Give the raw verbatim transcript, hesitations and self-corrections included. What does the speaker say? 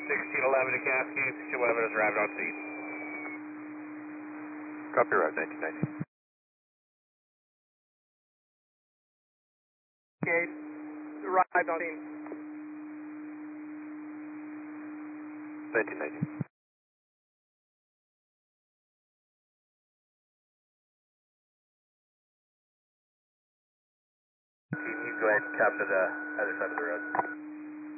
sixteen eleven to Cascade, sixteen eleven has arrived on scene. Copy, arrived nineteen ninety. Cascade, arrived on scene. nineteen ninety. Team, you go ahead and capture the other side of the road.